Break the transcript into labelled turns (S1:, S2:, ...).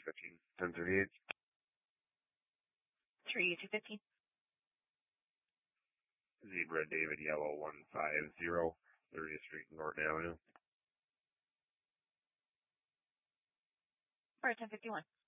S1: 1038.
S2: 3215.
S1: Zebra David Yellow 150, 30th Street, Norton Avenue.
S2: Or 1051.